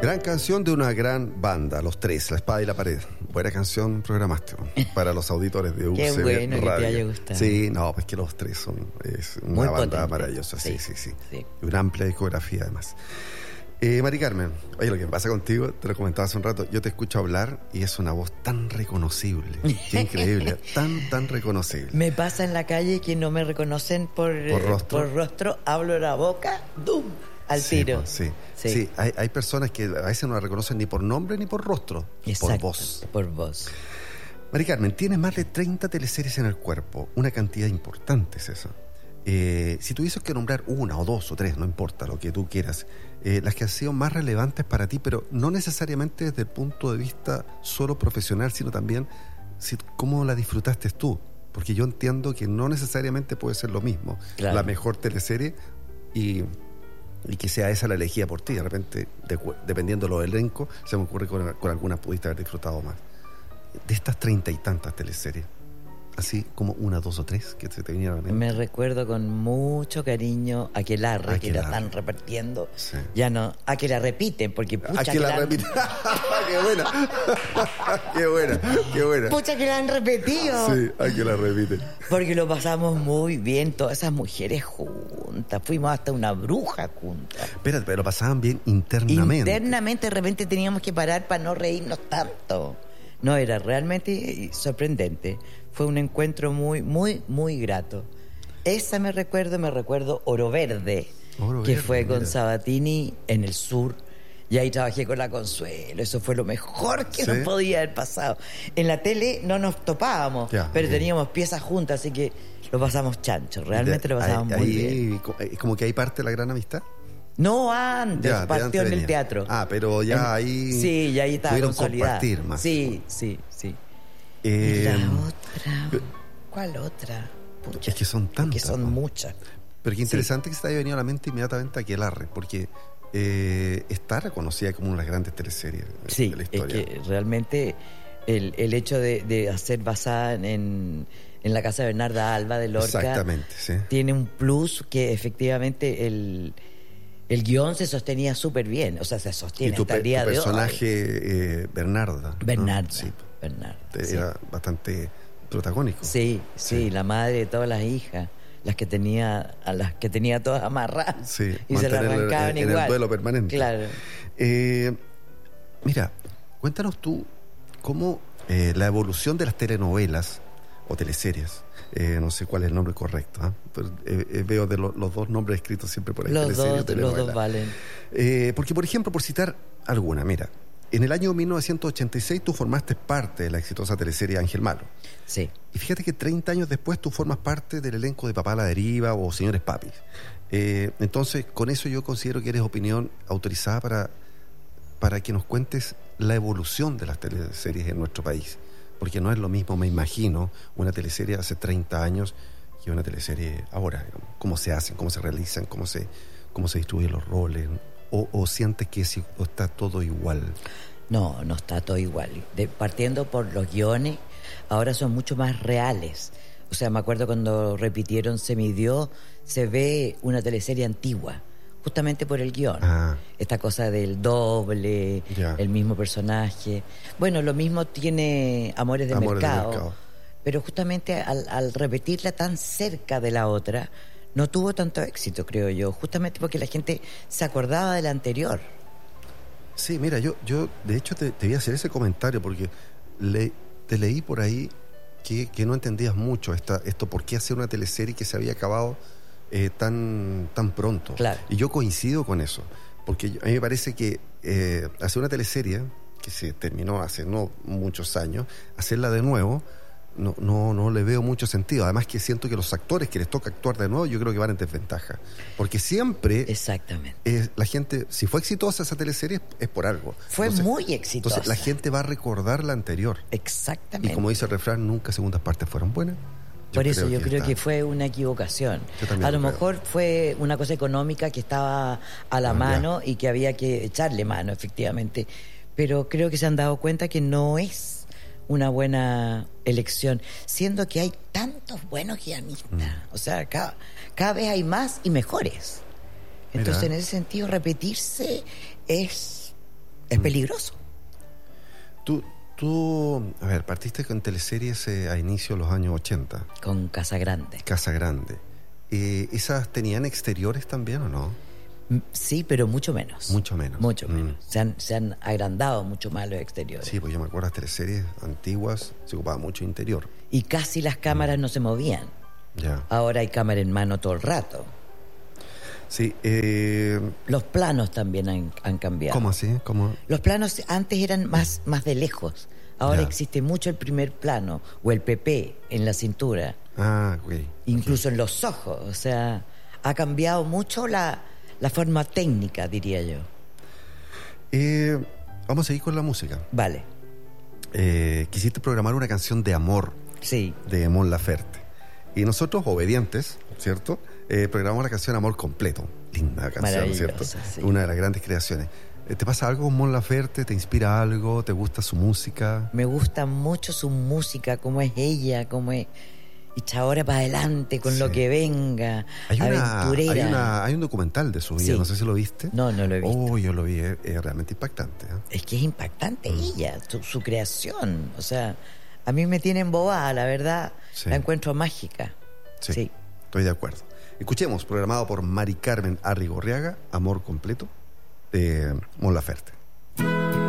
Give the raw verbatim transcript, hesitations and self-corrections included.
Gran canción de una gran banda, Los Tres, La Espada y la Pared. Buena canción programaste para los auditores de U C B Qué bueno Radio. que te haya gustado. Sí, no, pues que Los Tres son es una Muy banda potente. maravillosa. Sí, sí, sí. Sí, sí. Y una amplia discografía además. Eh, Mari Carmen, oye, lo que pasa contigo, te lo comentaba hace un rato, yo te escucho hablar y es una voz tan reconocible. Qué increíble, tan, tan reconocible. Me pasa en la calle que no me reconocen por, Por eh, rostro. por rostro, hablo la boca, ¡dum! Al Sí, tiro. pues, sí, Sí. sí. hay, hay personas que a veces no la reconocen ni por nombre ni por rostro, Exacto, por voz. por voz. Mari Carmen, tienes más de treinta teleseries en el cuerpo, una cantidad importante es esa. Eh, si tuvieses que nombrar una o dos o tres, no importa lo que tú quieras, eh, las que han sido más relevantes para ti, pero no necesariamente desde el punto de vista solo profesional, sino también si, cómo la disfrutaste tú, porque yo entiendo que no necesariamente puede ser lo mismo, Claro. la mejor teleserie y, y que sea esa la elegida por ti. De repente, de, dependiendo de los elencos, se me ocurre con, con algunas pudiste haber disfrutado más. De estas treinta y tantas teleseries, así como una, dos o tres que se te vinieron a la mente. Me recuerdo con mucho cariño a que la re, que la Aquelarre. están repartiendo. Sí. Ya no, a que la repiten, porque pucha Aquí que la la han- repite. ¡Qué buena! ¡Qué buena! ¡Qué buena! Pucha que la han repetido. Sí, aquí la repite. Porque lo pasamos muy bien, todas esas mujeres juntas. Fuimos hasta una bruja juntas. Espérate, pero lo pasaban bien internamente. Internamente de repente teníamos que parar para no reírnos tanto. No, era realmente sorprendente. Fue un encuentro muy, muy, muy grato. Esa me recuerdo, me recuerdo Oro Verde, Oro que Verde, fue con mira. Sabatini en el sur. Y ahí trabajé con la Consuelo. Eso fue lo mejor que ¿Sí? nos podía haber pasado. En la tele no nos topábamos, Ya, pero bien. teníamos piezas juntas, así que lo pasamos chancho. Realmente lo pasamos ahí, muy ahí, bien. co- eh, como que ahí parte la gran amistad. No, antes, Ya, de partió antes en el venía. teatro. Ah, pero ya En- ahí Sí, ya ahí estaba pudieron consolidada. compartir más. Sí, sí, sí. Eh, Y la otra... ¿Cuál otra? Pucha, es que son tantas. que son ¿no? muchas. Pero qué interesante que se te haya venido a la mente inmediatamente Aquelarre, porque eh, está reconocida como una de las grandes teleseries de- Sí, de la es historia. que realmente el, el hecho de, de hacer basada en, en la casa de Bernarda Alba de Lorca Exactamente, sí. tiene un plus que efectivamente el, el guión se sostenía súper bien, o sea, se Y sostiene tu, hasta pe- el día tu de hoy. personaje, eh, Bernarda. ¿no? Bernarda, Sí, Bernarda, te- sí. era bastante protagónico. Sí, sí, Sí. la madre de todas las hijas, las que tenía, a las que tenía todas amarradas. Sí, y se las mantener arrancaban en, en igual. el duelo permanente. Claro. Eh, mira, cuéntanos tú cómo eh, la evolución de las telenovelas o teleseries, eh, no sé cuál es el nombre correcto, ¿ah? Pero, eh, eh, veo de lo- los dos nombres escritos siempre por ahí. Los teleserie o dos, los telenovela. dos valen. Eh, porque, por ejemplo, por citar alguna, mira, en el año mil novecientos ochenta y seis tú formaste parte de la exitosa teleserie Ángel Malo. Sí. Y fíjate que treinta años después tú formas parte del elenco de Papá a la Deriva o Señores Papis. Eh, entonces, con eso yo considero que eres opinión autorizada para, para que nos cuentes la evolución de las teleseries en nuestro país. Porque no es lo mismo, me imagino, una teleserie hace treinta años que una teleserie ahora. Digamos. Cómo se hacen, cómo se realizan, cómo se, cómo se distribuyen los roles. O, o sientes que es- o está todo igual. No, no está todo igual. De- partiendo por los guiones, ahora son mucho más reales. O sea, me acuerdo cuando repitieron Se midió, se ve una teleserie antigua, justamente por el guión. Ah. Esta cosa del doble, Ya. el mismo personaje. Bueno, lo mismo tiene Amores de Amores de Mercado, Mercado. pero justamente al, al repetirla tan cerca de la otra, no tuvo tanto éxito, creo yo, justamente porque la gente se acordaba de la anterior. Sí, mira, yo, yo de hecho te, te voy a hacer ese comentario porque le, te leí por ahí que, que no entendías mucho esta, esto, por qué hacer una teleserie que se había acabado eh, tan, tan pronto. Claro. Y yo coincido con eso, porque yo- a mí me parece que eh, hacer una teleserie que se terminó hace no muchos años, hacerla de nuevo, no, no, no le veo mucho sentido. Además que siento que los actores que les toca actuar de nuevo, yo creo que van en desventaja. Porque siempre... Exactamente. Eh, la gente, si fue exitosa esa teleserie, es por algo. Fue muy exitosa. Entonces, la gente va a recordar la anterior. Exactamente. Y como dice el refrán, nunca segundas partes fueron buenas. Yo Por eso yo creo está- que fue una equivocación. Yo también A lo lo creo. mejor fue una cosa económica que estaba a la Ah, mano y que había que echarle mano, efectivamente. Pero creo que se han dado cuenta que no es una buena elección, siendo que hay tantos buenos guionistas. Mm. O sea, cada, cada vez hay más y mejores. Entonces, Mira. en ese sentido, repetirse es es peligroso. Tú, tú, a ver, partiste con teleseries eh, a inicio de los años ochenta. Con Casa Grande. Casa Grande. Eh, ¿Esas tenían exteriores también o no? Mm, Sí, pero mucho menos. Mucho menos. Mucho Mm. menos. Se han, se han agrandado mucho más los exteriores. Sí, pues yo me acuerdo de las teleseries antiguas, se ocupaba mucho interior. Y casi las cámaras no se movían. Ya. Ahora hay cámara en mano todo el rato. Sí, eh, Los planos también han, han cambiado. ¿cómo así? ¿Cómo? Los planos antes eran más, más de lejos. Ahora Ya. existe mucho el primer plano o el P P en la cintura, Ah, ok. incluso en los ojos. O sea, ha cambiado mucho la, la forma técnica, diría yo. Eh, vamos a seguir con la música. Vale, Eh, quisiste programar una canción de amor sí. de Mon Laferte. Y nosotros, obedientes, ¿cierto? Eh, programamos la canción Amor Completo. Linda canción, Maravillosa, ¿cierto? sí. Una de las grandes creaciones. Eh, ¿Te pasa algo con Mon Laferte? ¿Te inspira algo? ¿Te gusta su música? Me gusta mucho su música, cómo es ella, cómo es hecha ahora para adelante, con Sí. lo que venga, Hay, una, aventurera. hay, una, hay un documental de su vida, Sí. no sé si lo viste. No, no lo he visto. Oh, yo lo vi, es, es realmente impactante. ¿eh? Es que es impactante ella, su, su creación. O sea, a mí me tiene embobada, la verdad. Sí. La encuentro mágica. Sí, Sí. estoy de acuerdo. Escuchemos, programado por Mari Carmen Arrigorriaga, Amor Completo, de Mon Laferte.